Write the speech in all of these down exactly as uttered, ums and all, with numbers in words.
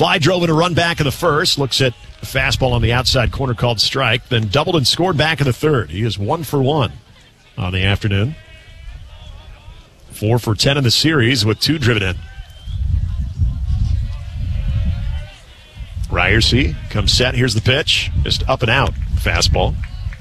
Fly drove in a run back in the first. Looks at a fastball on the outside corner called strike. Then doubled and scored back in the third. He is one for one on the afternoon. Four for ten in the series with two driven in. Ryerson comes set. Here's the pitch. Just up and out. Fastball.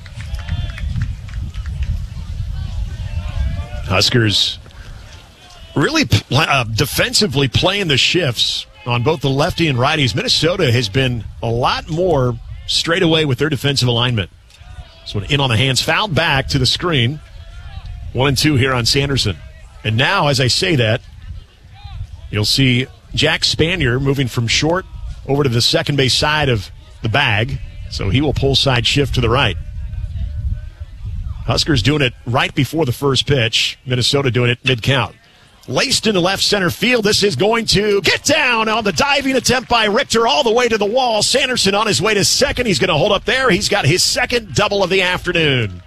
Huskers really uh, defensively playing the shifts on both the lefty and righties. Minnesota has been a lot more straight away with their defensive alignment. This one in on the hands, fouled back to the screen. One and two here on Sanderson. And now, as I say that, you'll see Jack Spanier moving from short over to the second base side of the bag. So he will pull side shift to the right. Huskers doing it right before the first pitch. Minnesota doing it mid-count. Laced into left center field. This is going to get down on the diving attempt by Richter all the way to the wall. Sanderson on his way to second. He's going to hold up there. He's got his second double of the afternoon.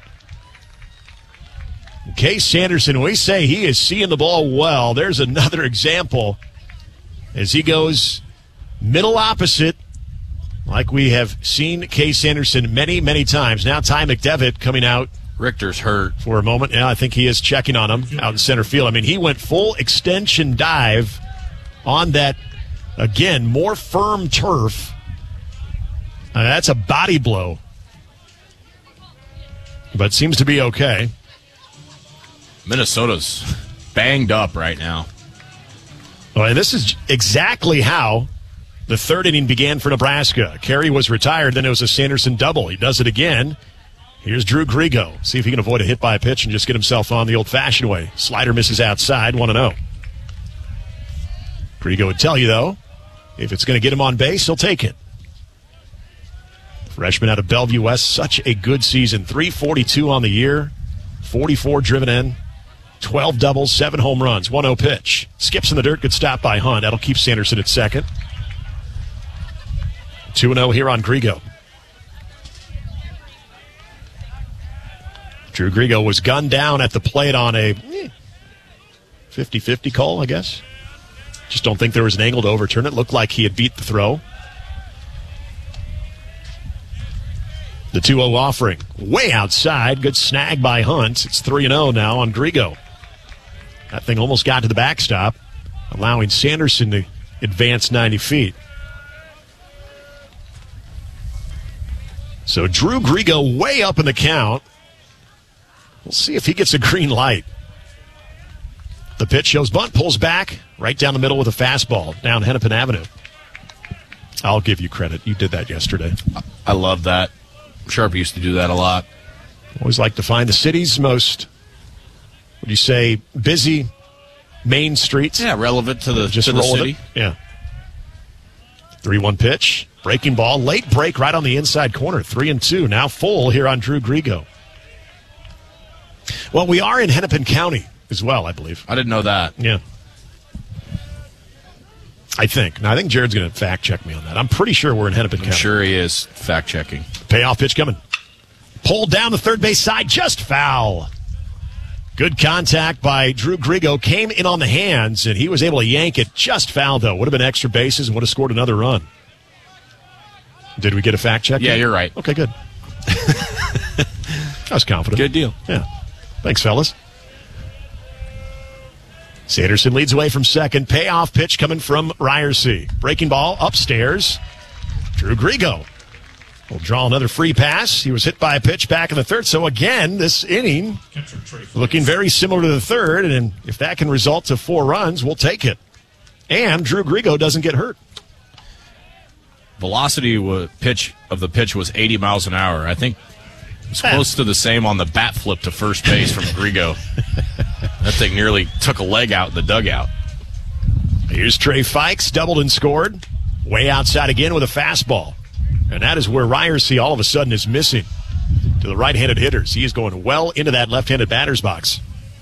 Case Sanderson, we say he is seeing the ball well. There's another example as he goes middle opposite, like we have seen Case Sanderson many, many times. Now Ty McDevitt coming out. Richter's hurt for a moment. Yeah, I think he is checking on him out in center field. I mean, he went full extension dive on that, again, more firm turf. Uh, that's a body blow. But seems to be okay. Minnesota's banged up right now. Well, and this is exactly how the third inning began for Nebraska. Carey was retired, then it was a Sanderson double. He does it again. Here's Drew Grigo. See if he can avoid a hit by a pitch and just get himself on the old-fashioned way. Slider misses outside, one and oh. Grigo would tell you, though, if it's going to get him on base, he'll take it. Freshman out of Bellevue West, such a good season. three forty-two on the year, forty-four driven in, twelve doubles, seven home runs, one oh pitch. Skips in the dirt, good stop by Hunt. That'll keep Sanderson at second. two and oh here on Grigo. Drew Grigo was gunned down at the plate on a fifty-fifty call, I guess. Just don't think there was an angle to overturn it. Looked like he had beat the throw. The two oh offering. Way outside. Good snag by Hunt. It's three and oh now on Grigo. That thing almost got to the backstop, allowing Sanderson to advance ninety feet. So Drew Grigo way up in the count. We'll see if he gets a green light. The pitch shows bunt, pulls back, right down the middle with a fastball down Hennepin Avenue. I'll give you credit. You did that yesterday. I love that. Sharp used to do that a lot. Always like to find the city's most, would you say, busy main streets. Yeah, relevant to the, Just to the city. It. Yeah. three one pitch, breaking ball, late break right on the inside corner. Three and two, now full here on Drew Grigo. Well, we are in Hennepin County as well, I believe. I didn't know that. Yeah. I think. Now, I think Jared's going to fact-check me on that. I'm pretty sure we're in Hennepin I'm County. sure he is fact-checking. Payoff pitch coming. Pulled down the third base side, just foul. Good contact by Drew Grigo. Came in on the hands, and he was able to yank it. Just foul, though. Would have been extra bases and would have scored another run. Did we get a fact-check? Yeah, you're right. Okay, good. I was confident. Good deal. Yeah. Thanks, fellas. Sanderson leads away from second. Payoff pitch coming from Ryerson. Breaking ball upstairs. Drew Grigo will draw another free pass. He was hit by a pitch back in the third. So again, this inning looking very similar to the third. And if that can result to four runs, we'll take it. And Drew Grigo doesn't get hurt. Velocity was, pitch of the pitch was eighty miles an hour. I think it's close to the same on the bat flip to first base from Grigo. That thing nearly took a leg out in the dugout. Here's Trey Fikes, doubled and scored. Way outside again with a fastball. And that is where Ryerson all of a sudden is missing to the right-handed hitters. He is going well into that left-handed batter's box.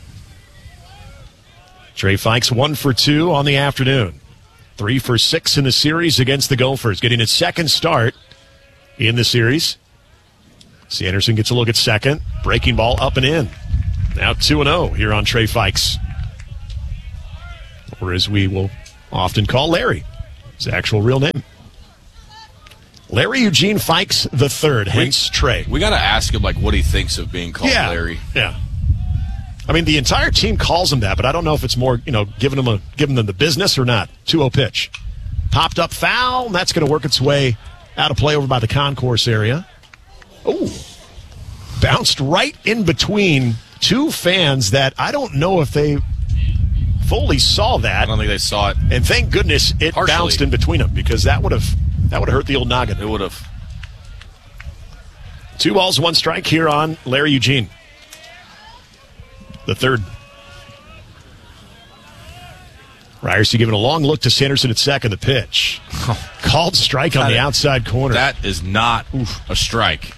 Trey Fikes one for two on the afternoon. Three for six in the series against the Gophers. Getting his second start in the series. Sanderson gets a look at second. Breaking ball up and in. Now two and oh here on Trey Fikes. Or as we will often call Larry. His actual real name. Larry Eugene Fikes the third, hence we, Trey. We got to ask him like what he thinks of being called yeah, Larry. Yeah. I mean, the entire team calls him that, but I don't know if it's more, you know, giving him a giving them the business or not. two oh pitch. Popped up foul, and that's going to work its way out of play over by the concourse area. Oh. Bounced right in between two fans that I don't know if they fully saw that. I don't think they saw it. And thank goodness it Partially. bounced in between them, because that would have that would have hurt the old noggin. It would have. Two balls, one strike here on Larry Eugene. The third. Ryerson giving a long look to Sanderson at second. The pitch. Oh. Called strike on the outside corner. That is not Oof. a strike.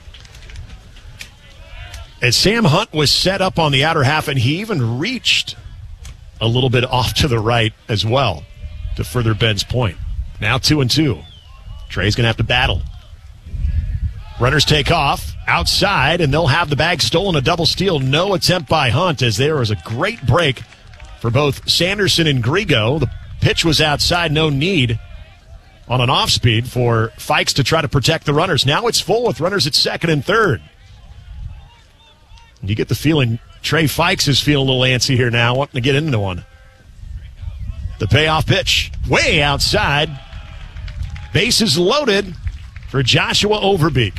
As Sam Hunt was set up on the outer half, and he even reached a little bit off to the right as well to further Ben's point. Now two and two. Trey's going to have to battle. Runners take off outside, and they'll have the bag stolen. A double steal. No attempt by Hunt, as there was a great break for both Sanderson and Grigo. The pitch was outside. No need on an off speed for Fikes to try to protect the runners. Now it's full with runners at second and third. You get the feeling Trey Fikes is feeling a little antsy here now, wanting to get into one. The payoff pitch, way outside. Bases loaded for Joshua Overbeek.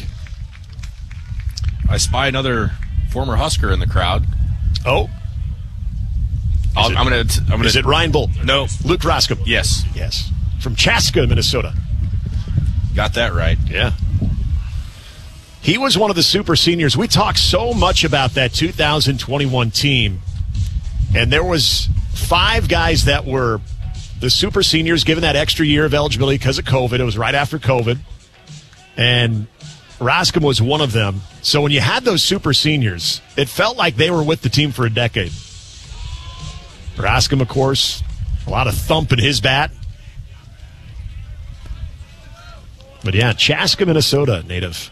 I spy another former Husker in the crowd. Oh. I'll, it, I'm going to. I'm gonna, Is it Ryan Bull? No. Luke Roscom? Yes. Yes. From Chaska, Minnesota. Got that right. Yeah. He was one of the super seniors. We talked so much about that two thousand twenty-one team, and there was five guys that were the super seniors given that extra year of eligibility because of COVID. It was right after COVID, and Roscom was one of them. So when you had those super seniors, it felt like they were with the team for a decade. Roscom, of course, a lot of thump in his bat. But yeah, Chaska, Minnesota native.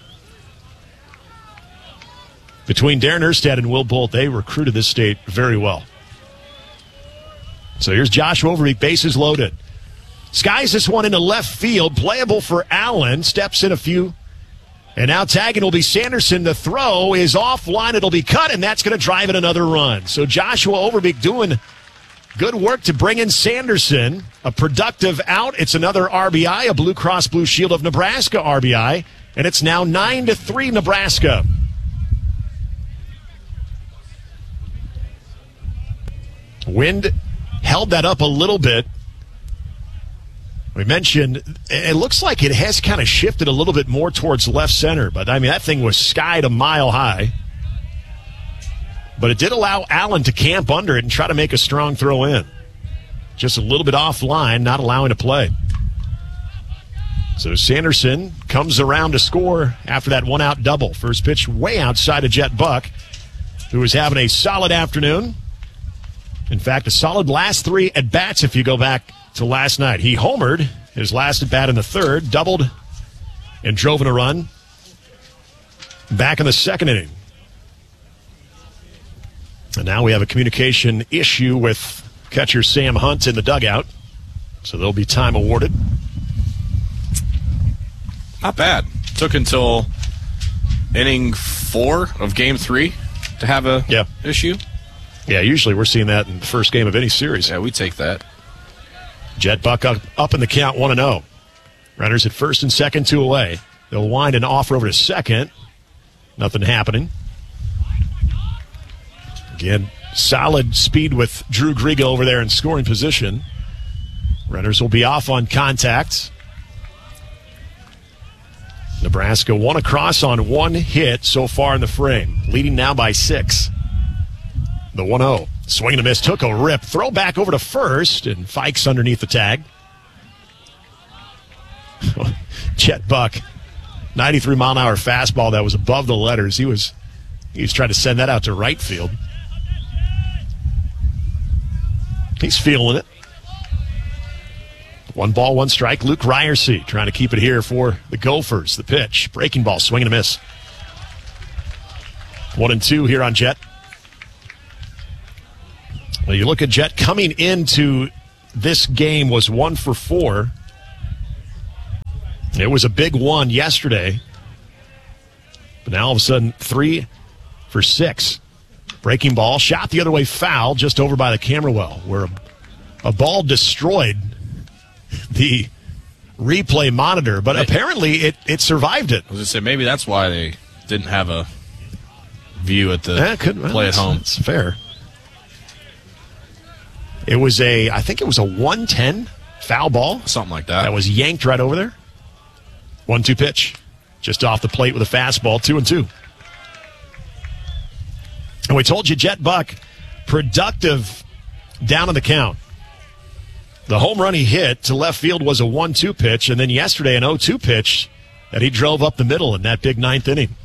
Between Darren Erstad and Will Bolt, they recruited this state very well. So here's Joshua Overbeek, bases loaded. Skies this one into left field, playable for Allen, steps in a few. And now tagging will be Sanderson. The throw is offline, it'll be cut, and that's going to drive in another run. So Joshua Overbeek doing good work to bring in Sanderson. A productive out. It's another R B I, a Blue Cross Blue Shield of Nebraska R B I, and it's now nine to three Nebraska. Wind held that up a little bit. We mentioned it looks like it has kind of shifted a little bit more towards left center, but I mean that thing was skied a mile high. But it did allow Allen to camp under it and try to make a strong throw in. Just a little bit offline, not allowing to play. So Sanderson comes around to score after that one-out double. First pitch way outside of Jet Buck, who was having a solid afternoon. In fact, a solid last three at-bats if you go back to last night. He homered his last at-bat in the third, doubled and drove in a run. Back in the second inning. And now we have a communication issue with catcher Sam Hunt in the dugout. So there'll be time awarded. Not bad. Took until inning four of game three to have a yeah. issue. Yeah, usually we're seeing that in the first game of any series. Yeah, we take that. Jet Buck up, up in the count, one and oh. Runners at first and second, two away. They'll wind and offer over to second. Nothing happening. Again, solid speed with Drew Grigo over there in scoring position. Runners will be off on contact. Nebraska one across on one hit so far in the frame. Leading now by six. The one oh. Swing and a miss. Took a rip. Throw back over to first. And Fikes underneath the tag. Jet Buck. ninety-three mile an hour fastball that was above the letters. He was, he was trying to send that out to right field. He's feeling it. One ball, one strike. Luke Ryerson trying to keep it here for the Gophers. The pitch. Breaking ball. Swing and a miss. One and two here on Jet. Well, you look at Jet coming into this game was one for four. It was a big one yesterday, but now all of a sudden, three for six. Breaking ball, shot the other way, foul, just over by the camera well, where a, a ball destroyed the replay monitor, but Right. apparently it, it survived it. I was going to say, maybe that's why they didn't have a view at the Yeah, could, well, play at home. It's fair. It was a, I think it was a one ten foul ball. Something like that. That was yanked right over there. one two pitch. Just off the plate with a fastball, two and two. And we told you Jet Buck, productive down on the count. The home run he hit to left field was a one two pitch, and then yesterday an oh two pitch that he drove up the middle in that big ninth inning.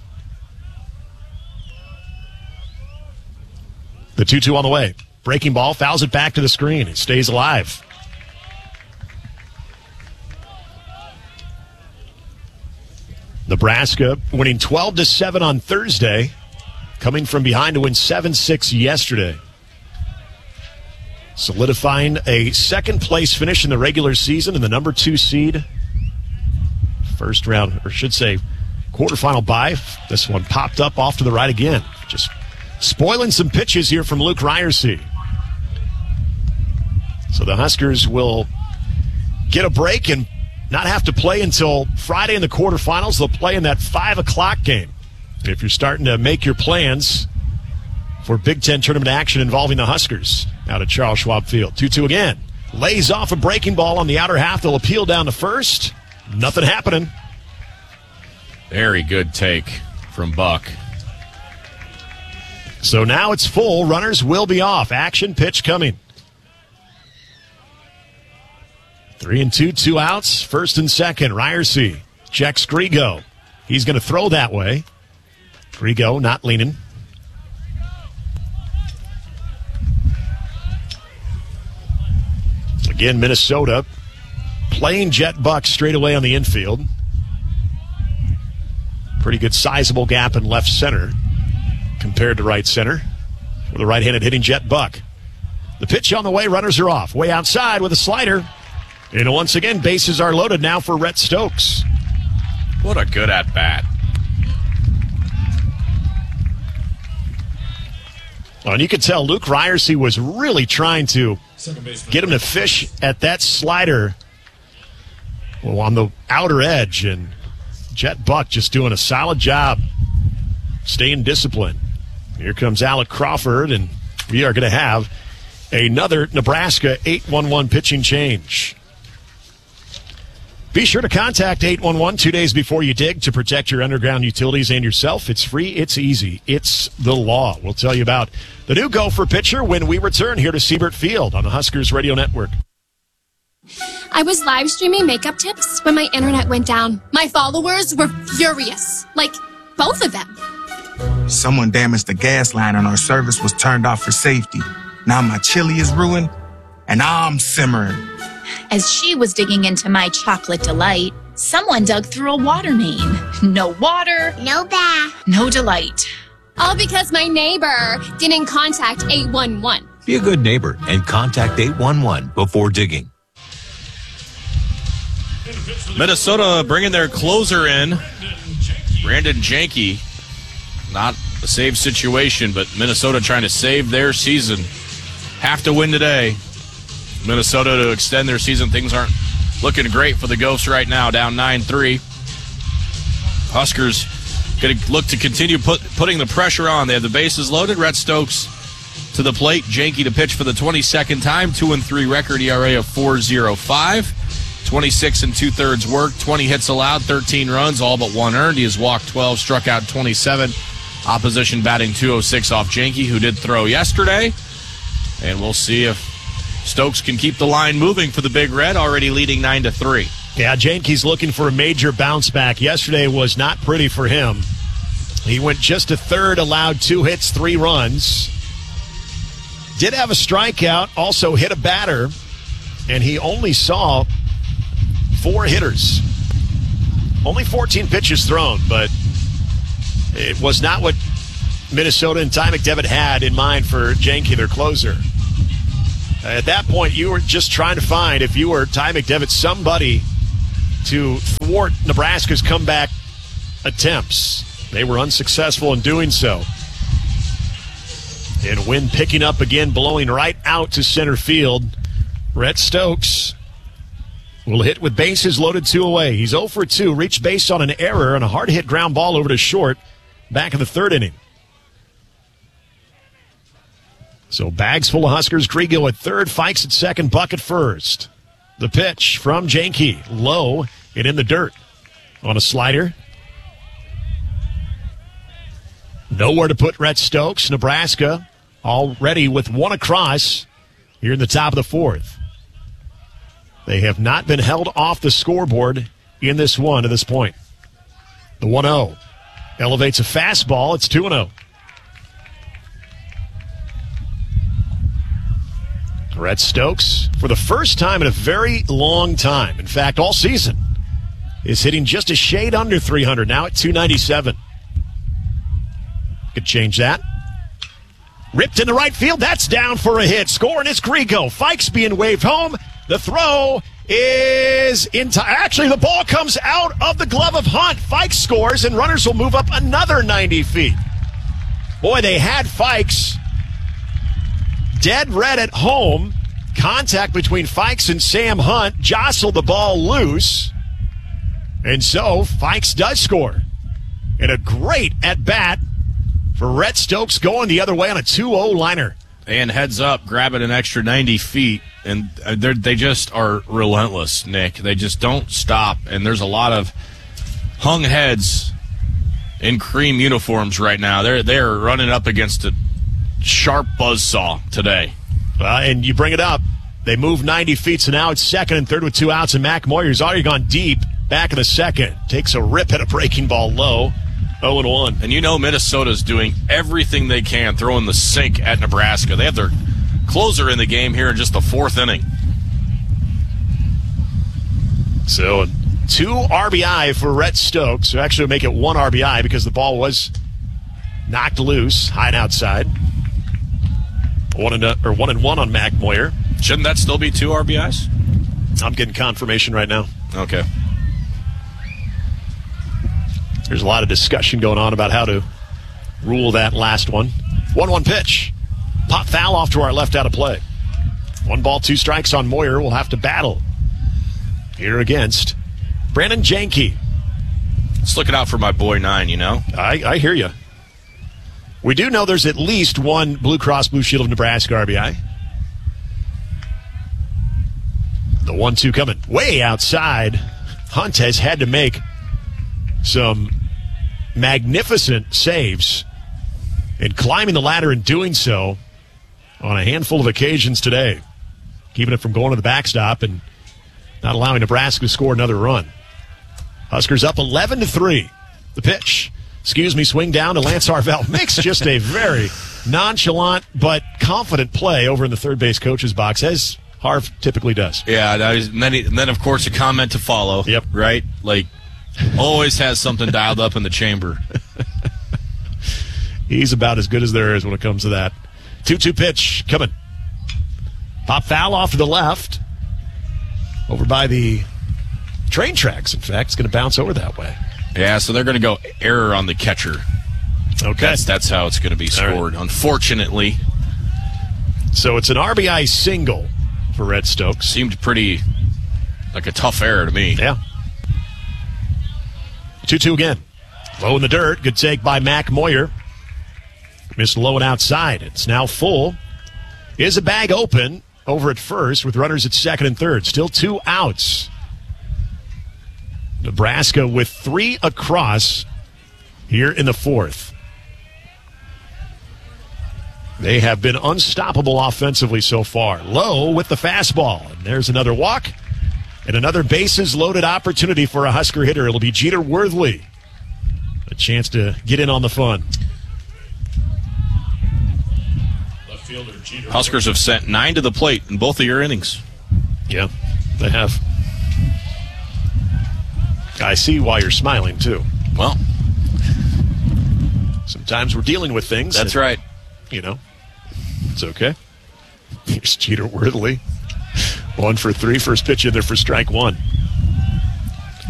The two two on the way. Breaking ball, fouls it back to the screen. It stays alive. Nebraska winning twelve to seven on Thursday, coming from behind to win seven six yesterday. Solidifying a second place finish in the regular season and the number two seed. First round, or should say quarterfinal bye. This one popped up off to the right again. Just spoiling some pitches here from Luke Ryerson. So the Huskers will get a break and not have to play until Friday in the quarterfinals. They'll play in that five o'clock game. If you're starting to make your plans for Big Ten tournament action involving the Huskers out at Charles Schwab Field. two two again. Lays off a breaking ball on the outer half. They'll appeal down to first. Nothing happening. Very good take from Buck. So now it's full. Runners will be off. Action pitch coming. Three and two, two outs. First and second. Ryerson checks Grigo. He's going to throw that way. Grigo not leaning. Again, Minnesota playing Jet Buck straight away on the infield. Pretty good sizable gap in left center compared to right center with a right-handed hitting Jet Buck. The pitch on the way, runners are off. Way outside with a slider. And once again, bases are loaded now for Rhett Stokes. What a good at-bat. Well, and you could tell Luke Ryerson was really trying to get him to fish at that slider well, on the outer edge. And Jet Buck just doing a solid job staying disciplined. Here comes Alec Crawford, and we are going to have another Nebraska eight one one pitching change. Be sure to contact eight one one two days before you dig to protect your underground utilities and yourself. It's free. It's easy. It's the law. We'll tell you about the new Gopher pitcher when we return here to Siebert Field on the Huskers Radio Network. I was live streaming makeup tips when my internet went down. My followers were furious. Like, both of them. Someone damaged the gas line and our service was turned off for safety. Now my chili is ruined and I'm simmering. As she was digging into my chocolate delight, someone dug through a water main. No water, No bath. no delight. All because my neighbor didn't contact eight one one. Be a good neighbor and contact eight one one before digging. Minnesota bringing their closer in, Brandon Janke. Not a save situation, but Minnesota trying to save their season. Have to win today. Minnesota to extend their season. Things aren't looking great for the Ghosts right now, down nine three. Huskers going to look to continue put, putting the pressure on. They have the bases loaded. Rhett Stokes to the plate. Janke to pitch for the twenty-second time. two and three record, E R A of four point oh five. twenty-six and two-thirds work, twenty hits allowed, thirteen runs, all but one earned. He has walked twelve, struck out twenty-seven. Opposition batting two oh six off Janke, who did throw yesterday. And we'll see if Stokes can keep the line moving for the Big Red, already leading nine to three. Yeah, Janke's looking for a major bounce back. Yesterday was not pretty for him. He went just a third, allowed two hits, three runs. Did have a strikeout, also hit a batter, and he only saw four hitters. Only fourteen pitches thrown, but it was not what Minnesota and Ty McDevitt had in mind for Janke, their closer. At that point, you were just trying to find, if you were Ty McDevitt, somebody to thwart Nebraska's comeback attempts. They were unsuccessful in doing so. And wind picking up again, blowing right out to center field. Rhett Stokes will hit with bases loaded two away. He's oh for two, reached base on an error and a hard-hit ground ball over to short back in the third inning. So bags full of Huskers. Griego at third, Fikes at second, Buck at first. The pitch from Janke, low and in the dirt on a slider. Nowhere to put Rhett Stokes. Nebraska already with one across here in the top of the fourth. They have not been held off the scoreboard in this one to this point. The one oh elevates a fastball. It's two and oh. Rhett Stokes, for the first time in a very long time, in fact, all season, is hitting just a shade under three hundred, now at two ninety-seven. Could change that. Ripped into right field. That's down for a hit. Scoring is Griego. Fikes being waved home. The throw is in time. Actually, the ball comes out of the glove of Hunt. Fikes scores, and runners will move up another ninety feet. Boy, they had Fikes dead red at home. Contact between Fikes and Sam Hunt jostled the ball loose. And so Fikes does score. And a great at-bat for Rhett Stokes going the other way on a two oh liner. And heads up, grabbing an extra ninety feet. And they just are relentless, Nick. They just don't stop. And there's a lot of hung heads in cream uniforms right now. They're, they're running up against a sharp buzzsaw today. Uh, and you bring it up. They move ninety feet, so now it's second and third with two outs. And Mac Moyer's already gone deep back in the second. Takes a rip at a breaking ball low. oh and one. And you know Minnesota's doing everything they can, throwing the sink at Nebraska. They have their closer in the game here in just the fourth inning. So two R B I for Rhett Stokes. So actually make it one R B I because the ball was knocked loose, high and outside. One and, or one and one on Mac Moyer. Shouldn't that still be two R B Is? I'm getting confirmation right now. Okay. There's a lot of discussion going on about how to rule that last one. one one pitch. Pop foul off to our left out of play. One ball, two strikes on Moyer. We'll have to battle here against Brandon Janke. Just looking out for my boy Nine, you know? I, I hear you. We do know there's at least one Blue Cross Blue Shield of Nebraska R B I. The one two coming way outside. Hunt has had to make some magnificent saves and climbing the ladder and doing so on a handful of occasions today, keeping it from going to the backstop and not allowing Nebraska to score another run. Huskers up eleven to three. The pitch, excuse me, swing down to Lance Harvell. Makes just a very nonchalant but confident play over in the third base coach's box, as Harv typically does. Yeah, that is, and, then he, and then, of course, a comment to follow. Yep. Right? Like, always has something dialed up in the chamber. He's about as good as there is when it comes to that. two two pitch coming. Pop foul off to the left. Over by the train tracks, in fact. It's going to bounce over that way. Yeah, so they're going to go error on the catcher. Okay. That's, that's how it's going to be scored, right. Unfortunately. So it's an R B I single for Rhett Stokes. Seemed pretty like a tough error to me. Yeah. two two again. Low in the dirt. Good take by Mac Moyer. Missed low and outside. It's now full. Is a bag open over at first with runners at second and third. Still two outs. Nebraska with three across here in the fourth. They have been unstoppable offensively so far. Low with the fastball. And there's another walk and another bases-loaded opportunity for a Husker hitter. It'll be Jeter Worthley. A chance to get in on the fun. Huskers have sent nine to the plate in both of your innings. Yeah, they have. I see why you're smiling, too. Well, sometimes we're dealing with things. That's that, right. You know, it's okay. Here's Jeter Worthley. One for three. First pitch in there for strike one.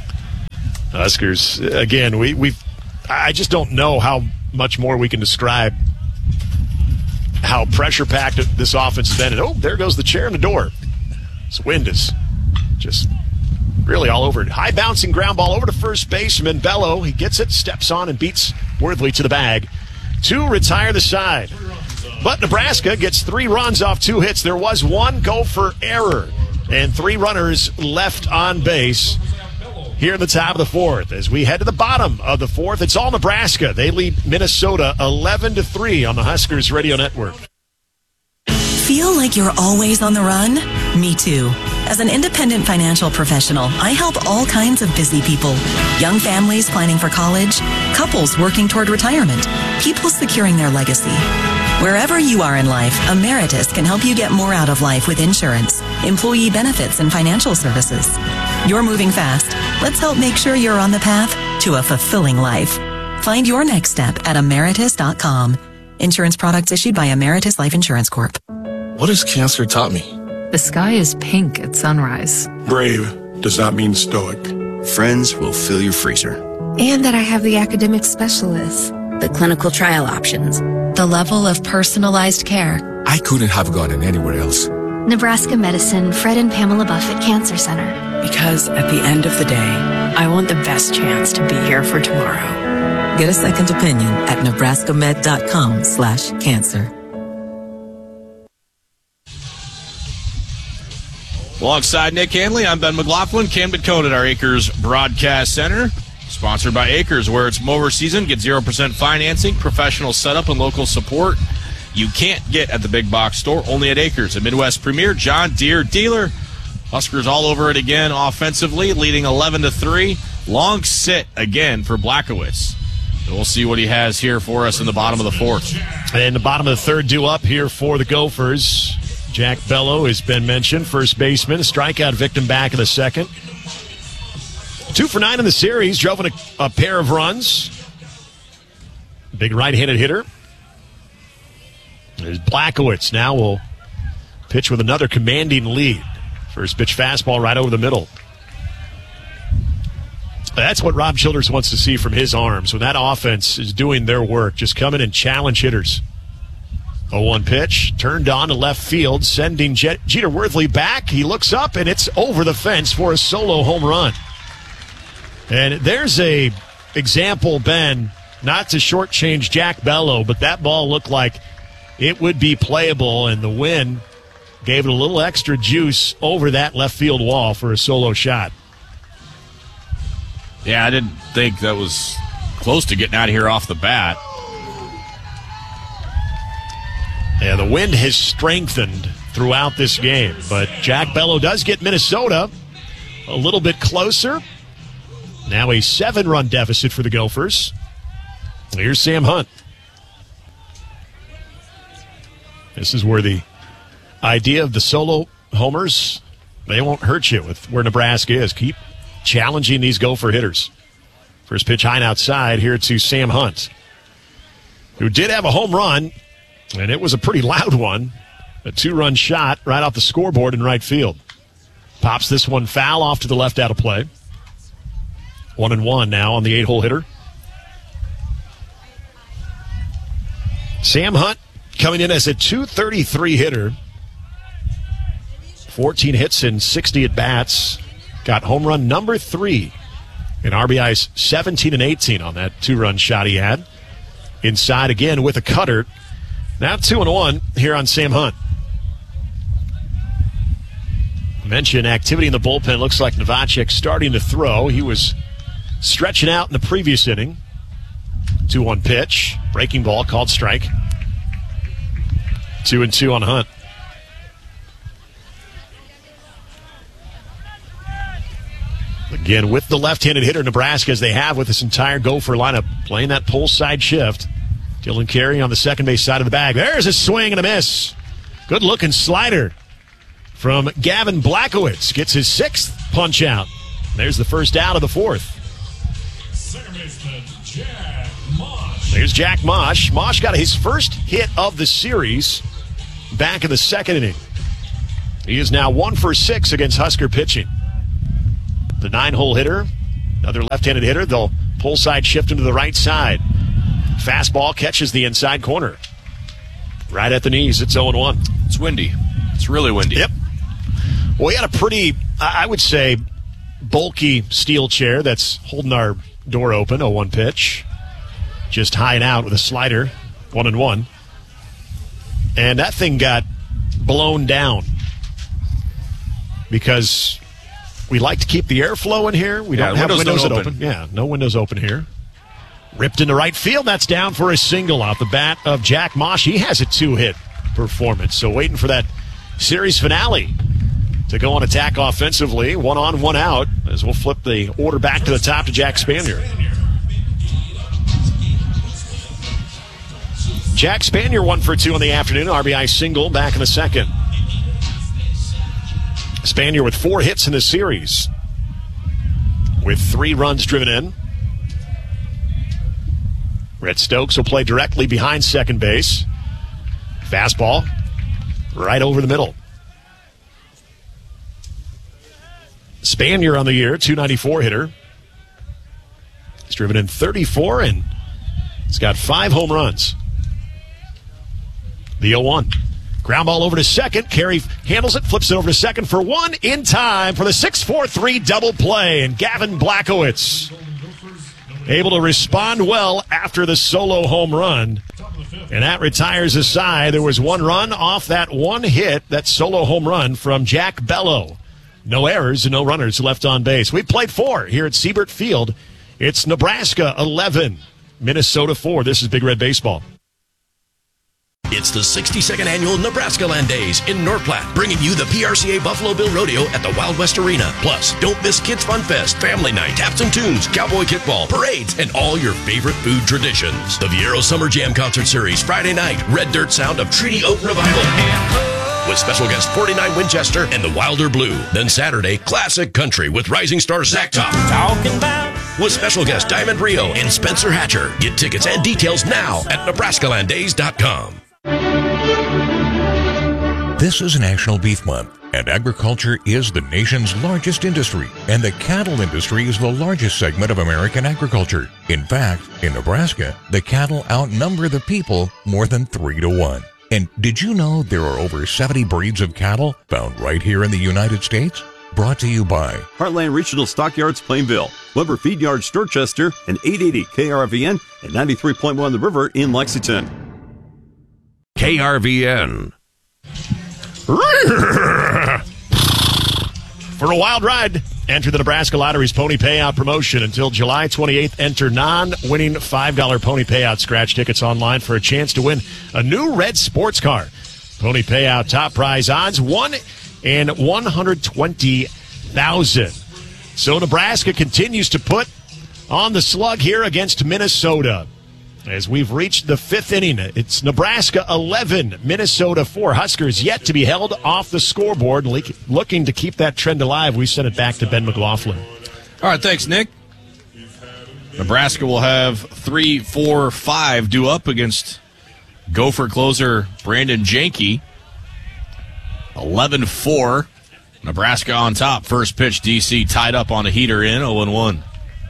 Huskers, again, we, we've, I just don't know how much more we can describe how pressure-packed this offense has been. And, oh, there goes the chair in the door. This wind is just really all over it. High bouncing ground ball over to first baseman Bello. He gets it, steps on, and beats Worthley to the bag. Two retire the side. But Nebraska gets three runs off two hits. There was one Gopher error and three runners left on base here in the top of the fourth. As we head to the bottom of the fourth, it's all Nebraska. They lead Minnesota eleven to three on the Huskers Radio Network. Feel like you're always on the run? Me too. As an independent financial professional, I help all kinds of busy people. Young families planning for college, couples working toward retirement, people securing their legacy. Wherever you are in life, Emeritus can help you get more out of life with insurance, employee benefits, and financial services. You're moving fast. Let's help make sure you're on the path to a fulfilling life. Find your next step at emeritus dot com. Insurance products issued by Emeritus Life Insurance Corp. What has cancer taught me? The sky is pink at sunrise. Brave does not mean stoic. Friends will fill your freezer. And that I have the academic specialists, the clinical trial options, the level of personalized care. I couldn't have gotten anywhere else. Nebraska Medicine, Fred and Pamela Buffett Cancer Center. Because at the end of the day, I want the best chance to be here for tomorrow. Get a second opinion at nebraska med dot com slash cancer. Alongside Nick Hanley, I'm Ben McLaughlin. Camden Cohn at our Acres Broadcast Center. Sponsored by Acres, where it's mower season. Get zero percent financing, professional setup, and local support you can't get at the big box store, only at Acres, a Midwest premier John Deere dealer. Huskers all over it again offensively, leading eleven to three. Long sit again for Blackowitz. So we'll see what he has here for us in the bottom of the fourth. And the bottom of the third due up here for the Gophers. Jack Bello has been mentioned, first baseman, a strikeout victim back in the second. Two for nine in the series, drove in a, a pair of runs. Big right-handed hitter. There's Blackowitz now will pitch with another commanding lead. First pitch fastball right over the middle. That's what Rob Childers wants to see from his arms when that offense is doing their work. Just come in and challenge hitters. oh one pitch, turned on to left field, sending Jet- Jeter Worthley back. He looks up, and it's over the fence for a solo home run. And there's a example, Ben, not to shortchange Jack Bello, but that ball looked like it would be playable, and the wind gave it a little extra juice over that left field wall for a solo shot. Yeah, I didn't think that was close to getting out of here off the bat. Yeah, the wind has strengthened throughout this game, but Jack Bello does get Minnesota a little bit closer. Now a seven-run deficit for the Gophers. Here's Sam Hunt. This is where the idea of the solo homers, they won't hurt you with where Nebraska is. Keep challenging these Gopher hitters. First pitch high and outside here to Sam Hunt, who did have a home run, and it was a pretty loud one. A two-run shot right off the scoreboard in right field. Pops this one foul off to the left out of play. One and one now on the eight-hole hitter. Sam Hunt coming in as a two thirty-three hitter. fourteen hits and sixty at-bats. Got home run number three. And R B I's seventeen and eighteen on that two-run shot he had. Inside again with a cutter. Now two and one here on Sam Hunt. Mention activity in the bullpen. Looks like Novacek starting to throw. He was stretching out in the previous inning. two one pitch. Breaking ball called strike. Two and two on Hunt. Again, with the left-handed hitter Nebraska, as they have with this entire Gopher lineup, playing that pull side shift. Dylan Carey on the second base side of the bag. There's a swing and a miss. Good-looking slider from Gavin Blackowitz. Gets his sixth punch out. There's the first out of the fourth. There's Jack Mosh. Mosh got his first hit of the series back in the second inning. He is now one for six against Husker pitching. The nine-hole hitter Another left-handed hitter. They'll pull side shift him to the right side. Fastball catches the inside corner. Right at the knees. It's oh and one. It's windy. It's really windy. Yep. Well, we had a pretty, I would say, bulky steel chair that's holding our door open. oh one pitch. Just high and out with a slider. One and one. And that thing got blown down because we like to keep the airflow in here. We yeah, don't have windows, windows that open. open. Yeah, no windows open here. Ripped into right field. That's down for a single out the bat of Jack Mosh. He has a two-hit performance. So waiting for that series finale to go on attack offensively. One on, one out, as we'll flip the order back to the top to Jack Spanier. Jack Spanier one for two in the afternoon. R B I single back in the second. Spanier with four hits in the series, with three runs driven in. Rhett Stokes will play directly behind second base. Fastball right over the middle. Spanier on the year, two ninety-four hitter. He's driven in thirty-four, and he's got five home runs. The oh one. Ground ball over to second. Carey handles it, flips it over to second for one in time for the six four three double play. And Gavin Blackowitz able to respond well after the solo home run. And that retires a side. There was one run off that one hit, that solo home run from Jack Bello. No errors and no runners left on base. We've played four here at Siebert Field. It's Nebraska eleven, Minnesota four. This is Big Red Baseball. It's the sixty-second Annual Nebraska Land Days in North Platte, bringing you the P R C A Buffalo Bill Rodeo at the Wild West Arena. Plus, don't miss Kids Fun Fest, Family Night, Taps and Tunes, Cowboy Kickball, parades, and all your favorite food traditions. The Viero Summer Jam Concert Series, Friday night, Red Dirt Sound of Treaty Oak Revival, with special guest forty-nine Winchester and the Wilder Blue. Then Saturday, Classic Country with rising star Zach Top. Talking about. With special guest Diamond Rio and Spencer Hatcher. Get tickets and details now at Nebraska Land Days dot com. This is National Beef Month, and agriculture is the nation's largest industry, and the cattle industry is the largest segment of American agriculture. In fact, in Nebraska, the cattle outnumber the people more than three to one. And did you know there are over seventy breeds of cattle found right here in the United States? Brought to you by Heartland Regional Stockyards, Plainville, Weber Feed Yards, Dorchester, and eight eighty K R V N and ninety-three point one The River in Lexington. K R V N. For a wild ride, enter the Nebraska Lottery's Pony Payout promotion until July twenty-eighth. Enter non-winning five dollar Pony Payout scratch tickets online for a chance to win a new red sports car. Pony Payout top prize odds, one in one hundred twenty thousand. So Nebraska continues to put on the slug here against Minnesota. As we've reached the fifth inning, it's Nebraska eleven, Minnesota four. Huskers yet to be held off the scoreboard. Looking to keep that trend alive, we send it back to Ben McLaughlin. All right, thanks, Nick. Nebraska will have three, four, five due up against Gopher closer Brandon Janke. eleven four. Nebraska on top. First pitch, D C tied up on a heater in oh and one.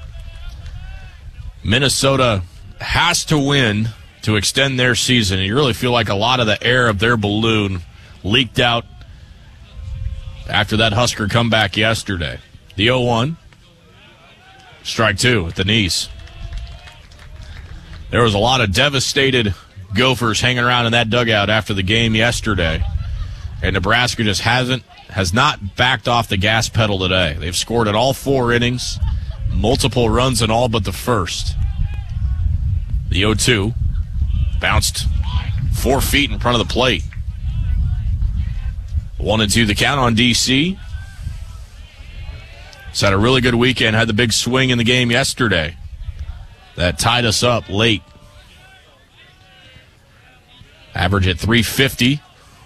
Minnesota has to win to extend their season. And you really feel like a lot of the air of their balloon leaked out after that Husker comeback yesterday. The oh one. Strike two at the knees. There was a lot of devastated Gophers hanging around in that dugout after the game yesterday. And Nebraska just hasn't, has not backed off the gas pedal today. They've scored in all four innings, multiple runs in all but the first. The oh two bounced four feet in front of the plate. One and two the count on D C. He's had a really good weekend, had the big swing in the game yesterday. That tied us up late. Average at three fifty.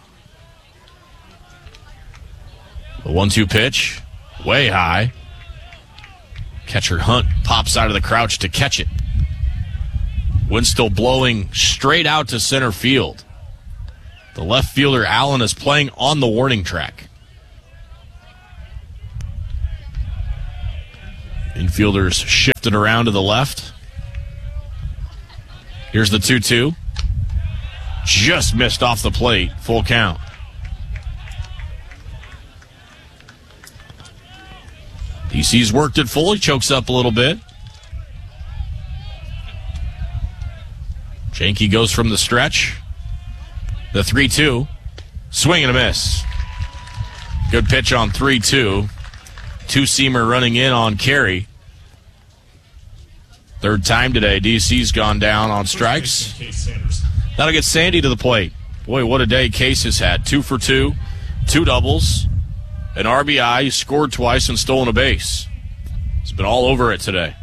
The one two pitch, way high. Catcher Hunt pops out of the crouch to catch it. Wind still blowing straight out to center field. The left fielder, Allen, is playing on the warning track. In, Infielders shifted around to the left. Here's the two two. Just missed off the plate. Full count. D C's worked it full. He chokes up a little bit. Janke goes from the stretch. The three two. Swing and a miss. Good pitch on three two. Two-seamer running in on Carey. Third time today, D C's gone down on strikes. That'll get Sandy to the plate. Boy, what a day Case has had. Two for two, two doubles, an R B I. He scored twice and stolen a base. He's been all over it today.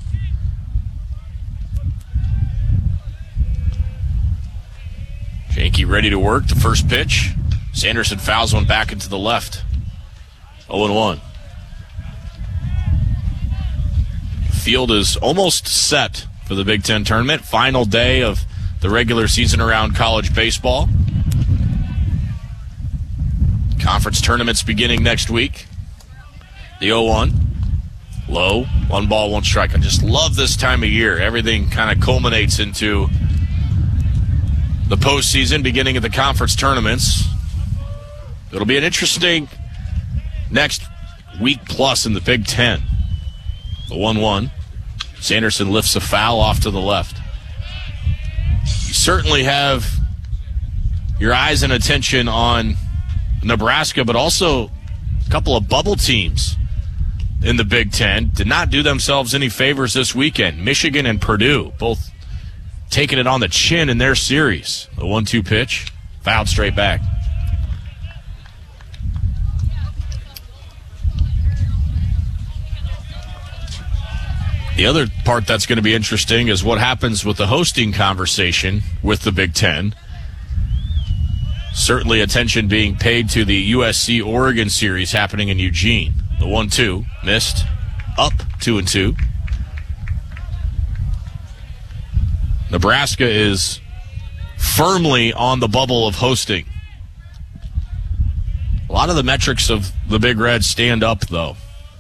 Janke ready to work. The first pitch. Sanderson fouls one back into the left. oh and one. Field is almost set for the Big Ten tournament. Final day of the regular season around college baseball. Conference tournaments beginning next week. The oh one. Low. One ball, one strike. I just love this time of year. Everything kind of culminates into the postseason, beginning of the conference tournaments. It'll be an interesting next week plus in the Big Ten. The one one. Sanderson lifts a foul off to the left. You certainly have your eyes and attention on Nebraska, but also a couple of bubble teams in the Big Ten. Did not do themselves any favors this weekend. Michigan and Purdue both taking it on the chin in their series. The one two pitch, fouled straight back. The other part that's going to be interesting is what happens with the hosting conversation with the Big Ten. Certainly attention being paid to the U S C-Oregon series happening in Eugene. The one two, missed, up two and two. Nebraska is firmly on the bubble of hosting. A lot of the metrics of the Big Red stand up, though.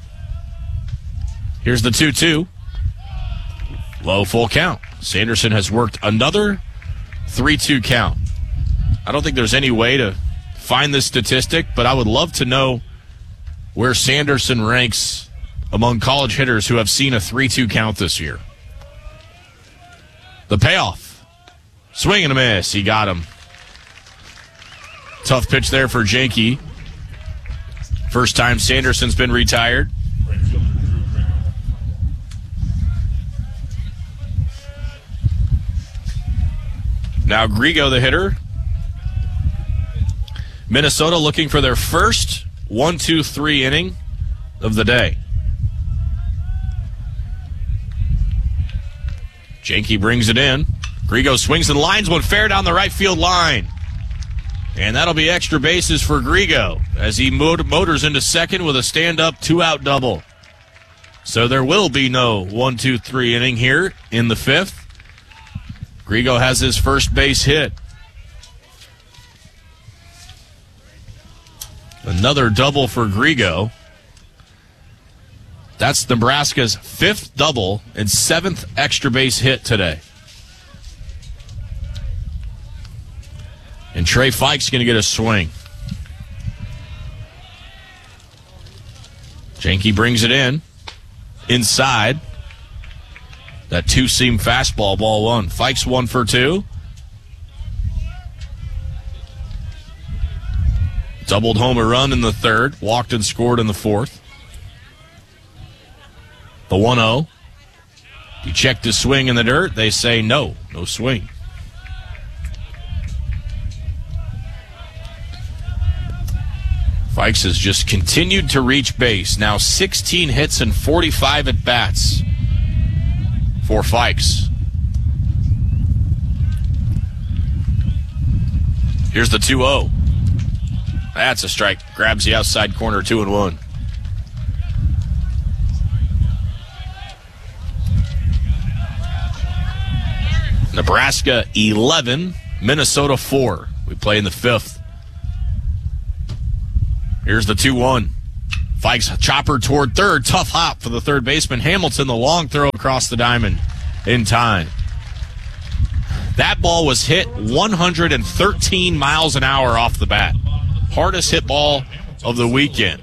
Here's the two two. Low, full count. Sanderson has worked another three two count. I don't think there's any way to find this statistic, but I would love to know where Sanderson ranks among college hitters who have seen a three two count this year. The payoff. Swing and a miss. He got him. Tough pitch there for Janke. First time Sanderson's been retired. Now Grigo, the hitter. Minnesota looking for their first one two three inning of the day. Janke brings it in. Grigo swings and lines one fair down the right field line. And that'll be extra bases for Grigo as he motors into second with a stand-up two-out double. So there will be no one two three inning here in the fifth. Grigo has his first base hit. Another double for Grigo. That's Nebraska's fifth double and seventh extra base hit today. And Trey Fike's going to get a swing. Janke brings it in. Inside. That two-seam fastball, ball one. Fike's one for two. Doubled home a run in the third. Walked and scored in the fourth. The one oh. You check the swing in the dirt. They say no. No swing. Fikes has just continued to reach base. Now sixteen hits and forty-five at-bats for Fikes. Here's the two oh. That's a strike. Grabs the outside corner, two and one. Nebraska eleven, Minnesota four. We play in the fifth. Here's the two one. Fikes chopper toward third. Tough hop for the third baseman. Hamilton, the long throw across the diamond in time. That ball was hit one hundred thirteen miles an hour off the bat. Hardest hit ball of the weekend.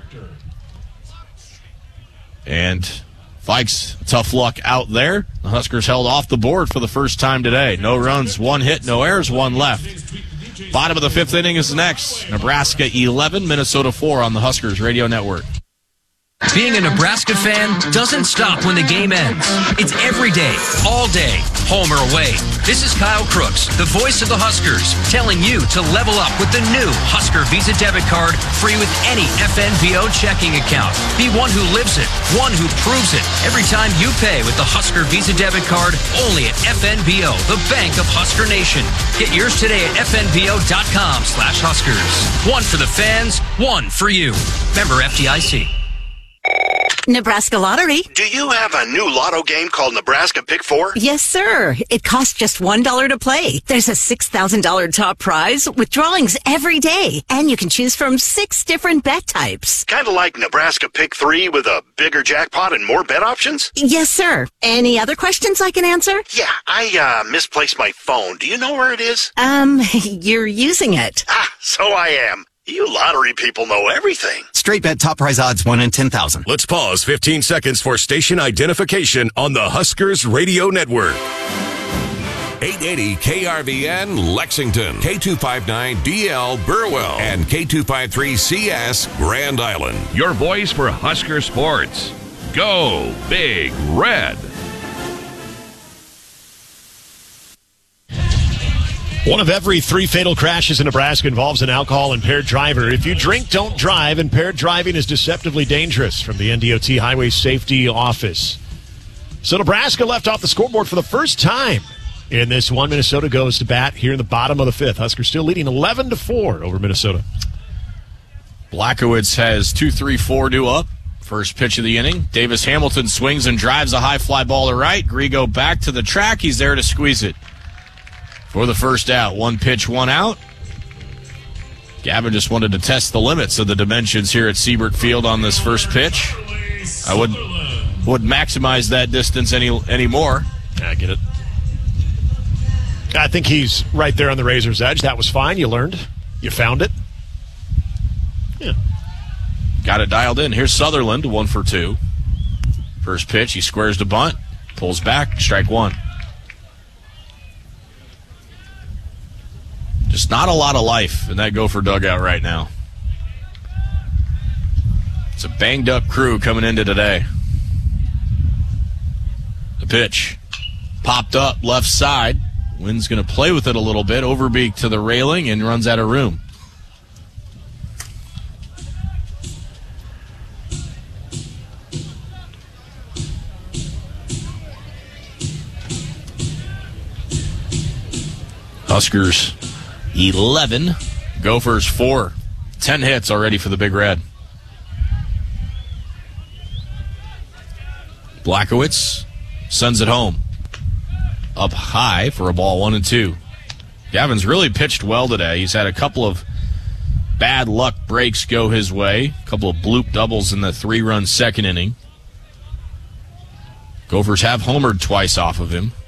And Fikes, tough luck out there. The Huskers held off the board for the first time today. No runs, one hit, no errors, one left. Bottom of the fifth inning is next. Nebraska eleven, Minnesota four on the Huskers Radio Network. Being a Nebraska fan doesn't stop when the game ends. It's every day, all day, home or away. This is Kyle Crooks, the voice of the Huskers, telling you to level up with the new Husker Visa debit card, free with any F N B O checking account. Be one who lives it, one who proves it. Every time you pay with the Husker Visa debit card, only at F N B O, the bank of Husker Nation. Get yours today at F N B O dot com slash Huskers. One for the fans, one for you. Member F D I C. Nebraska Lottery. Do you have a new lotto game called Nebraska Pick Four? Yes, sir. It costs just one dollar to play. There's a six thousand dollars top prize with drawings every day, and you can choose from six different bet types. Kind of like Nebraska Pick Three with a bigger jackpot and more bet options? Yes, sir. Any other questions I can answer? Yeah, I uh, misplaced my phone. Do you know where it is? Um, you're using it. Ah, so I am. You lottery people know everything. Straight bet top prize odds one in ten thousand. Let's pause fifteen seconds for station identification on the Huskers Radio Network. eight eighty K R V N Lexington, K two fifty-nine D L Burwell, and K two fifty-three C S Grand Island. Your voice for Husker sports. Go Big Red. One of every three fatal crashes in Nebraska involves an alcohol-impaired driver. If you drink, don't drive. Impaired driving is deceptively dangerous. From the N D O T Highway Safety Office. So Nebraska left off the scoreboard for the first time in this one. Minnesota goes to bat here in the bottom of the fifth. Huskers still leading eleven to four over Minnesota. Blackowitz has two three four due up. First pitch of the inning. Davis Hamilton swings and drives a high fly ball to right. Grigo back to the track. He's there to squeeze it for the first out. One pitch, one out. Gavin just wanted to test the limits of the dimensions here at Siebert Field on this first pitch. I would would maximize that distance any anymore. I get it. I think he's right there on the razor's edge. That was fine. You learned. You found it. Yeah. Got it dialed in. Here's Sutherland, one for two. First pitch, he squares to bunt, pulls back, strike one. Just not a lot of life in that Gopher dugout right now. It's a banged-up crew coming into today. The pitch popped up left side. Wynn's going to play with it a little bit. Overbeak to the railing and runs out of room. Huskers eleven, Gophers four. Ten hits already for the Big Red. Blackowitz sends it home. Up high for a ball, one and two. Gavin's really pitched well today. He's had a couple of bad luck breaks go his way. A couple of bloop doubles in the three-run second inning. Gophers have homered twice off of him.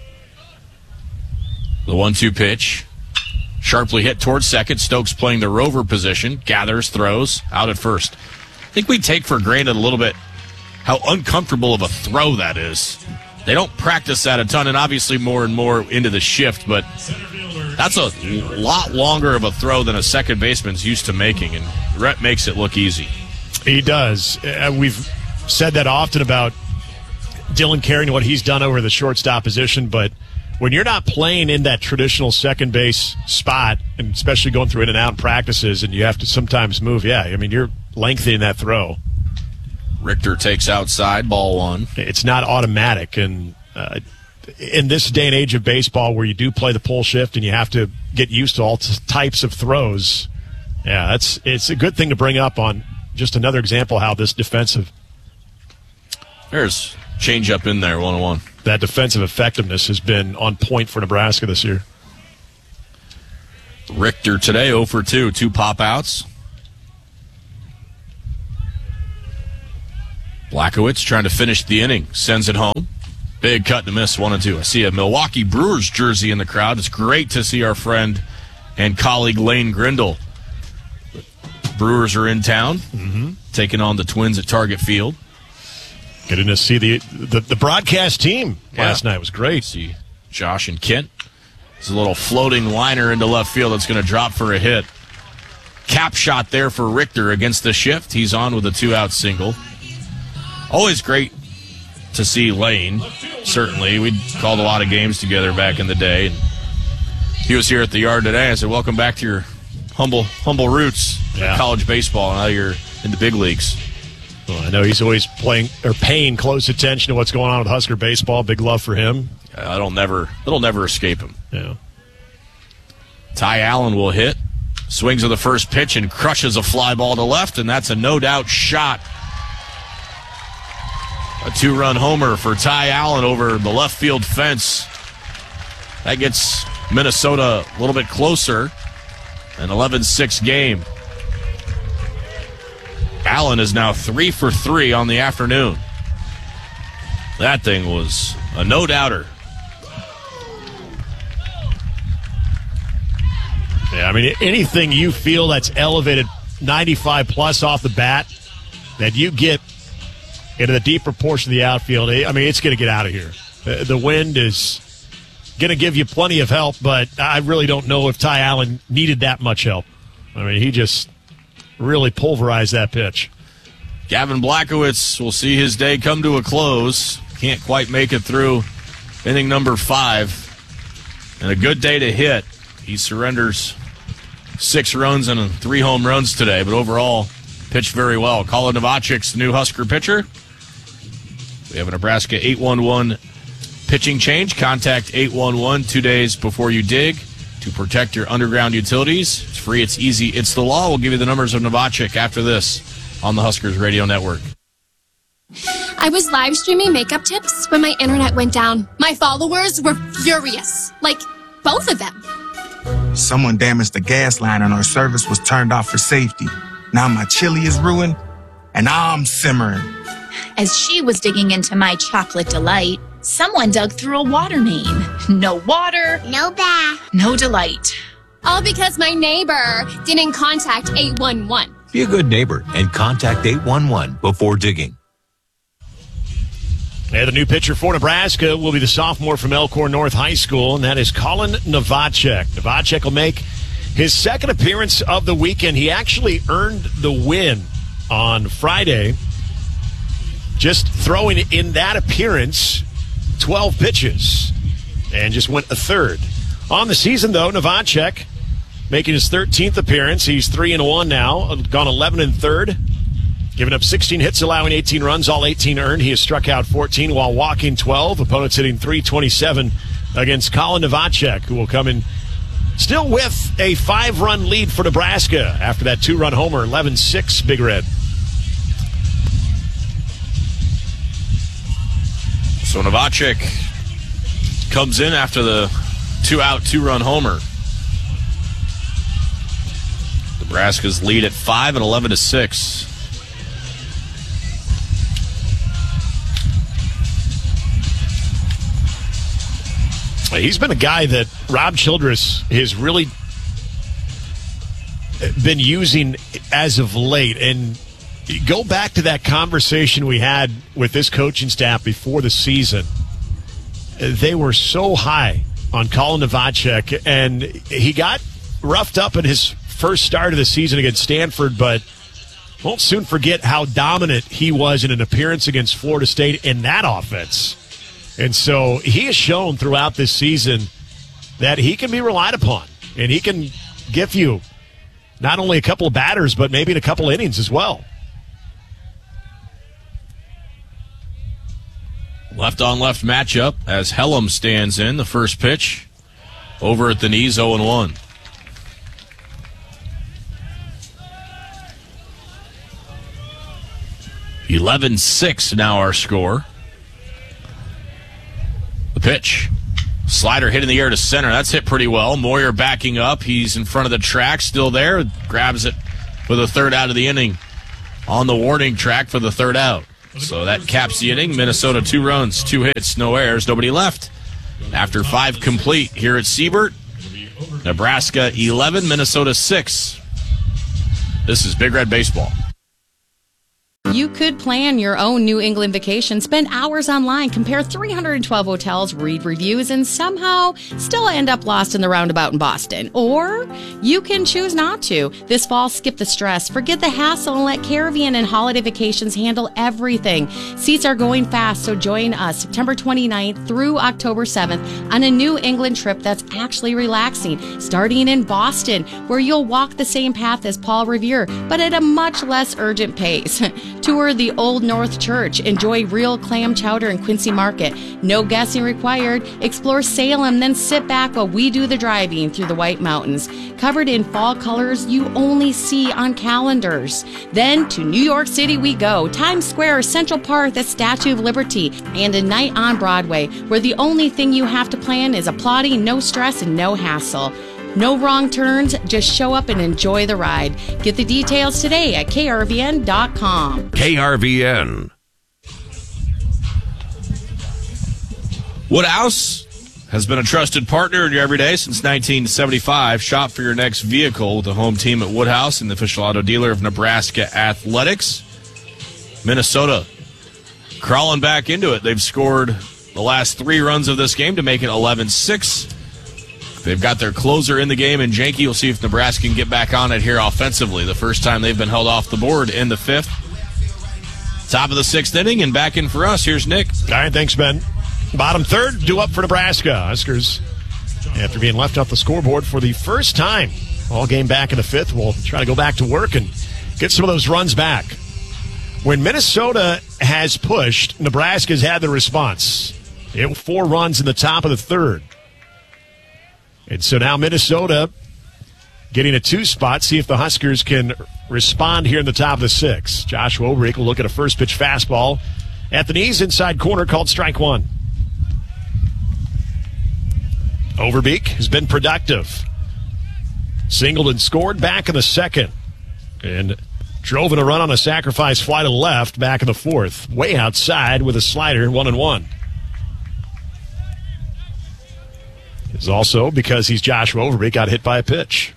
The one two pitch. Sharply hit towards second. Stokes playing the rover position. Gathers, throws, out at first. I think we take for granted a little bit how uncomfortable of a throw that is. They don't practice that a ton, and obviously more and more into the shift, but that's a lot longer of a throw than a second baseman's used to making, and Rhett makes it look easy. He does. Uh, we've said that often about Dylan Carey and what he's done over the shortstop position, but when you're not playing in that traditional second base spot, and especially going through in and out practices, and you have to sometimes move, yeah, I mean, you're lengthening that throw. Richter takes outside, ball one. It's not automatic, and uh, in this day and age of baseball where you do play the pull shift and you have to get used to all t- types of throws, yeah, that's it's a good thing to bring up on just another example how this defensive. There's change up in there, one on one. That defensive effectiveness has been on point for Nebraska this year. Richter today, oh for two, two pop outs. Blackowitz trying to finish the inning. Sends it home. Big cut to miss, one and two. I see a Milwaukee Brewers jersey in the crowd. It's great to see our friend and colleague Lane Grindle. Brewers are in town, mm-hmm. taking on the Twins at Target Field. Getting to see the the, the broadcast team yeah. last night was great. See Josh and Kent. It's a little floating liner into left field that's going to drop for a hit. Cap shot there for Richter against the shift. He's on with a two-out single. Always great to see Lane, certainly. We called a lot of games together back in the day. And he was here at the yard today. I said, welcome back to your humble humble roots yeah. in college baseball. Now you're in the big leagues. Well, I know he's always playing or paying close attention to what's going on with Husker baseball. Big love for him. Uh, it'll never it'll never escape him. Yeah. Ty Allen will hit. Swings of the first pitch and crushes a fly ball to left, and that's a no-doubt shot. A two-run homer for Ty Allen over the left field fence. That gets Minnesota a little bit closer. An eleven six game. Allen is now three for three on the afternoon. That thing was a no-doubter. Yeah, I mean, anything you feel that's elevated ninety-five plus off the bat that you get into the deeper portion of the outfield, I mean, it's going to get out of here. The, the wind is going to give you plenty of help, but I really don't know if Ty Allen needed that much help. I mean, he just really pulverized that pitch. Gavin Blackowitz will see his day come to a close. Can't quite make it through inning number five. And a good day to hit. He surrenders six runs and three home runs today, but overall pitched very well. Colin Novacek's the new Husker pitcher. We have a Nebraska eight one one pitching change. Contact eight one one two days before you dig to protect your underground utilities. It's free, it's easy, it's the law. We'll give you the numbers of Novacek after this on the Huskers Radio Network. I was live streaming makeup tips when my internet went down. My followers were furious. Like, both of them. Someone damaged the gas line and our service was turned off for safety. Now my chili is ruined and I'm simmering. As she was digging into my chocolate delight, someone dug through a water main. No water. No bath. No delight. All because my neighbor didn't contact eight one one. Be a good neighbor and contact eight one one before digging. And the new pitcher for Nebraska will be the sophomore from Elkhorn North High School, and that is Colin Novacek. Novacek will make his second appearance of the weekend. He actually earned the win on Friday, just throwing in that appearance twelve pitches and just went a third. On the season, though, Novacek making his thirteenth appearance. He's three and one now, gone eleven and third. Giving up sixteen hits, allowing eighteen runs, all eighteen earned. He has struck out fourteen while walking twelve. Opponents hitting three twenty-seven against Colin Novacek, who will come in still with a five-run lead for Nebraska after that two-run homer, eleven six Big Red. So Novacek comes in after the two-out, two-run homer. Nebraska's lead at five and eleven to six. He's been a guy that Rob Childress has really been using as of late. And go back to that conversation we had with this coaching staff before the season. They were so high on Colin Novacek, and he got roughed up in his first start of the season against Stanford, but won't soon forget how dominant he was in an appearance against Florida State in that offense. And so he has shown throughout this season that he can be relied upon, and he can give you not only a couple of batters, but maybe in a couple of innings as well. Left-on-left matchup as Hellum stands in the first pitch. Over at the knees, oh and one. eleven six now our score. The pitch. Slider hit in the air to center. That's hit pretty well. Moyer backing up. He's in front of the track, still there. Grabs it for the third out of the inning on the warning track for the third out. So that caps the inning. Minnesota two runs, two hits, no errors, nobody left. After five complete here at Siebert, Nebraska eleven, Minnesota six. This is Big Red Baseball. You could plan your own New England vacation, spend hours online, compare three hundred twelve hotels, read reviews, and somehow still end up lost in the roundabout in Boston. Or you can choose not to. This fall, skip the stress, forget the hassle, and let Caribbean and Holiday Vacations handle everything. Seats are going fast, so join us September twenty-ninth through October seventh on a New England trip that's actually relaxing, starting in Boston, where you'll walk the same path as Paul Revere, but at a much less urgent pace. Tour the Old North Church. Enjoy real clam chowder in Quincy Market. No guessing required. Explore Salem, then sit back while we do the driving through the White Mountains. Covered in fall colors you only see on calendars. Then to New York City we go. Times Square, Central Park, the Statue of Liberty, and a night on Broadway, where the only thing you have to plan is applauding, no stress, and no hassle. No wrong turns, just show up and enjoy the ride. Get the details today at K R V N dot com. K R V N. Woodhouse has been a trusted partner in your everyday since nineteen seventy-five. Shop for your next vehicle with the home team at Woodhouse and the official auto dealer of Nebraska Athletics. Minnesota crawling back into it. They've scored the last three runs of this game to make it eleven six. They've got their closer in the game, and Janke will see if Nebraska can get back on it here offensively. The first time they've been held off the board in the fifth. Top of the sixth inning, and back in for us. Here's Nick. All right, thanks, Ben. Bottom third, due up for Nebraska. Huskers, after being left off the scoreboard for the first time all game back in the fifth, will try to go back to work and get some of those runs back. When Minnesota has pushed, Nebraska's had the response. It was four runs in the top of the third. And so now Minnesota getting a two spot, see if the Huskers can respond here in the top of the sixth. Joshua Overbeek will look at a first pitch fastball at the knees, inside corner, called strike one. Overbeek has been productive. Singled and scored back in the second. And drove in a run on a sacrifice fly to the left back in the fourth. Way outside with a slider, one and one. Is also because he's Joshua Overbeek, got hit by a pitch.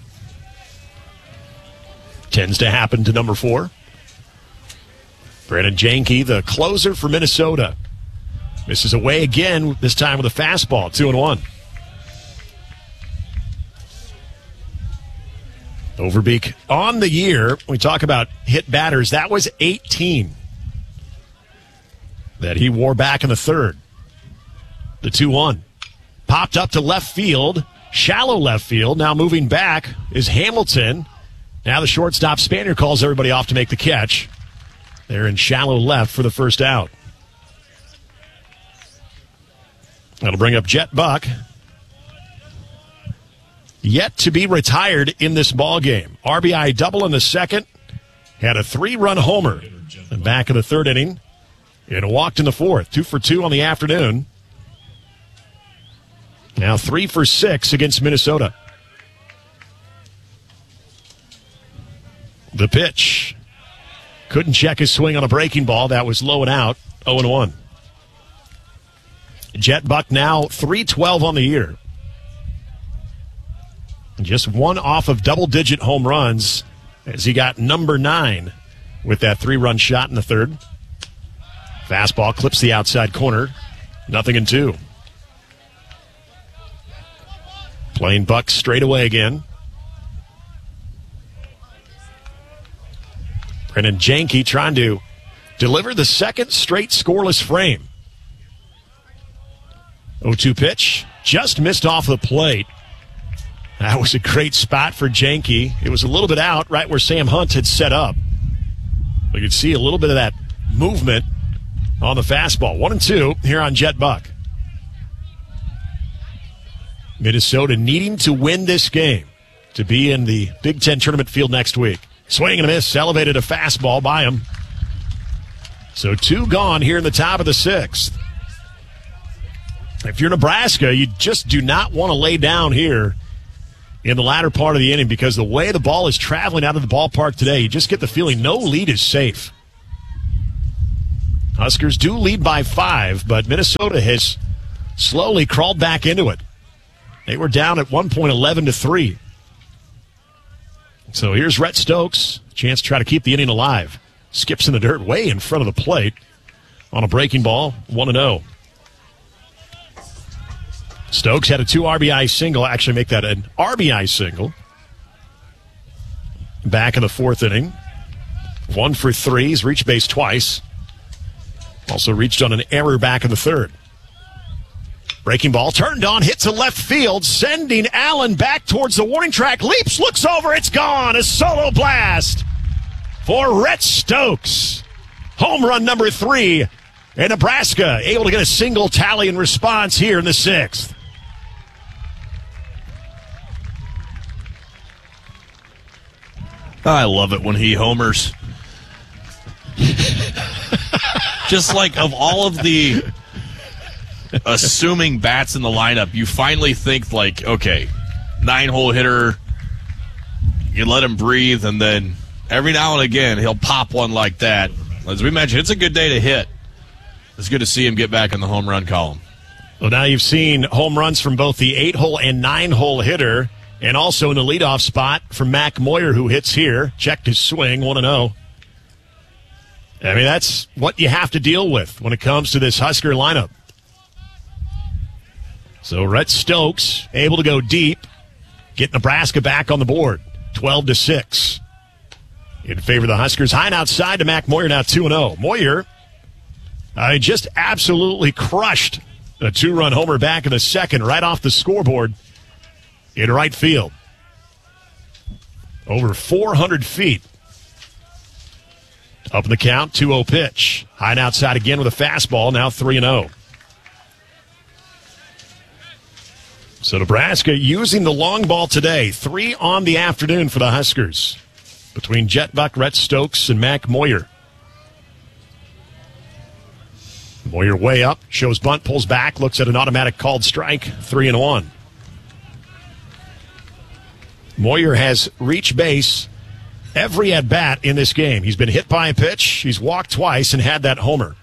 Tends to happen to number four. Brandon Janke, the closer for Minnesota. Misses away again, this time with a fastball, two and one. Overbeek on the year, we talk about hit batters, that was eighteen that he wore back in the third. The two one. Popped up to left field, shallow left field. Now moving back is Hamilton. Now the shortstop Spanier calls everybody off to make the catch. They're in shallow left for the first out. That'll bring up Jet Buck. Yet to be retired in this ball game. R B I double in the second. Had a three-run homer in the back of the third inning. And walked in the fourth. Two for two on the afternoon. Now three for six against Minnesota. The pitch. Couldn't check his swing on a breaking ball. That was low and out. oh and one. Jet Buck now three twelve on the year. Just one off of double-digit home runs as he got number nine with that three-run shot in the third. Fastball clips the outside corner. Nothing in two. Playing Buck straight away again. Brennan Janke trying to deliver the second straight scoreless frame. oh two pitch. Just missed off the plate. That was a great spot for Janke. It was a little bit out right where Sam Hunt had set up. You could see a little bit of that movement on the fastball. One and two here on Jet Buck. Minnesota needing to win this game to be in the Big Ten tournament field next week. Swing and a miss, elevated a fastball by him. So two gone here in the top of the sixth. If you're Nebraska, you just do not want to lay down here in the latter part of the inning because the way the ball is traveling out of the ballpark today, you just get the feeling no lead is safe. Huskers do lead by five, but Minnesota has slowly crawled back into it. They were down at one point eleven to three. So here's Rhett Stokes, chance to try to keep the inning alive. Skips in the dirt way in front of the plate on a breaking ball, one and oh. Stokes had a two R B I single, actually make that an R B I single. Back in the fourth inning. One for three. He's reached base twice. Also reached on an error back in the third. Breaking ball, turned on, hits to left field, sending Allen back towards the warning track. Leaps, looks over, it's gone. A solo blast for Rhett Stokes. Home run number three. And Nebraska able to get a single tally in response here in the sixth. I love it when he homers. Just like of all of the assuming bats in the lineup, you finally think like, okay, nine-hole hitter, you let him breathe, and then every now and again he'll pop one like that. As we mentioned, it's a good day to hit. It's good to see him get back in the home run column. Well, now you've seen home runs from both the eight-hole and nine-hole hitter, and also in the leadoff spot from Mac Moyer, who hits here. Checked his swing, one and oh. I mean, that's what you have to deal with when it comes to this Husker lineup. So Rhett Stokes able to go deep, get Nebraska back on the board, twelve to six. In favor of the Huskers. High and outside to Mac Moyer, now two and oh. Moyer uh, just absolutely crushed a two-run homer back in the second, right off the scoreboard in right field. Over four hundred feet. Up in the count, two oh pitch. High and outside again with a fastball, now three and oh. So Nebraska using the long ball today. Three on the afternoon for the Huskers. Between Jet Buck, Rhett Stokes, and Mac Moyer. Moyer way up, shows bunt, pulls back, looks at an automatic called strike, three and one. Moyer has reached base every at-bat in this game. He's been hit by a pitch, he's walked twice, and had that homer.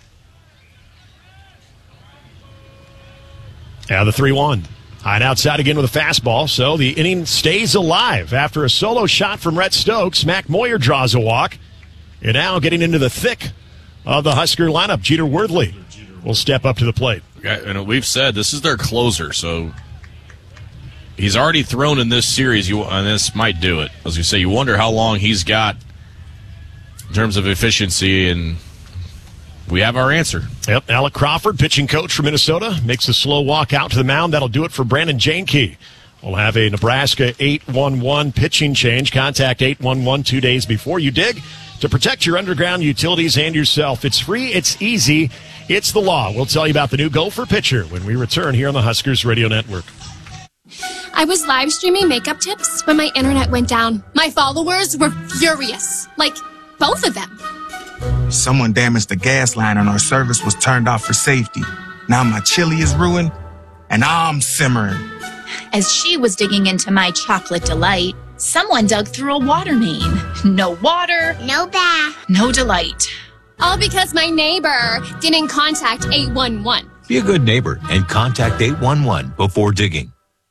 Now the three one. High and outside again with a fastball, so the inning stays alive. After a solo shot from Rhett Stokes, Mac Moyer draws a walk. And now getting into the thick of the Husker lineup, Jeter Worthley will step up to the plate. And we've said this is their closer, so he's already thrown in this series, you, and this might do it. As you say, you wonder how long he's got in terms of efficiency, and we have our answer. Yep, Alec Crawford, pitching coach for Minnesota, makes a slow walk out to the mound. That'll do it for Brandon Janke. We'll have a Nebraska eight one one pitching change. Contact eight one one two days before you dig to protect your underground utilities and yourself. It's free, it's easy, it's the law. We'll tell you about the new Gopher pitcher when we return here on the Huskers Radio Network. I was live streaming makeup tips when my internet went down. My followers were furious. Like, both of them. Someone damaged the gas line and our service was turned off for safety. Now my chili is ruined and I'm simmering. As she was digging into my chocolate delight, someone dug through a water main. No water. No bath. No delight. All because my neighbor didn't contact eight one one. Be a good neighbor and contact eight one one before digging.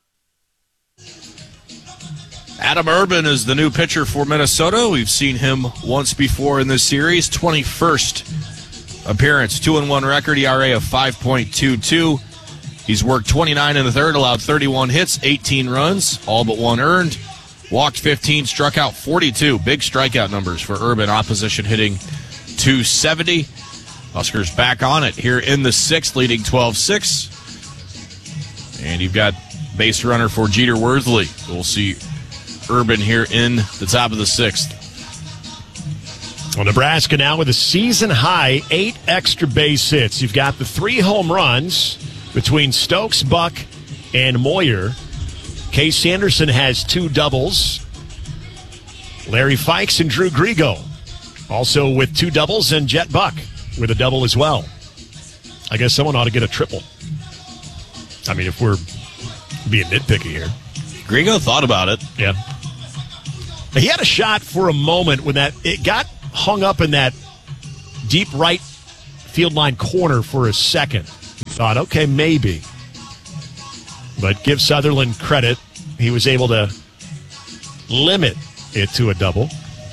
Adam Urban is the new pitcher for Minnesota. We've seen him once before in this series. twenty-first appearance, two and one record, E R A of five point two two. He's worked twenty-nine in the third, allowed thirty-one hits, eighteen runs, all but one earned. Walked fifteen, struck out forty-two. Big strikeout numbers for Urban. Opposition hitting two seventy. Huskers back on it here in the sixth, leading twelve six. And you've got base runner for Jeter Worthley. We'll see Urban here in the top of the sixth. Well, Nebraska now with a season-high eight extra base hits. You've got the three home runs between Stokes, Buck, and Moyer. Case Sanderson has two doubles. Larry Fikes and Drew Grigo also with two doubles, and Jet Buck with a double as well. I guess someone ought to get a triple. I mean, if we're being nitpicky here. Grigo thought about it. Yeah. He had a shot for a moment when that it got hung up in that deep right field line corner for a second. Thought, okay, maybe. But give Sutherland credit. He was able to limit it to a double.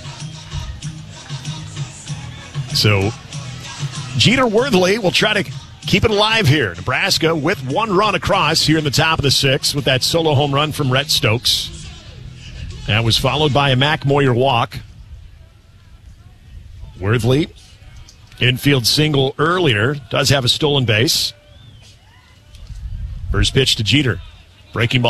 So Jeter Worthley will try to keep it alive here. Nebraska with one run across here in the top of the sixth with that solo home run from Rhett Stokes. That was followed by a Mac Moyer walk. Worthley, infield single earlier, does have a stolen base. First pitch to Jeter. Breaking ball.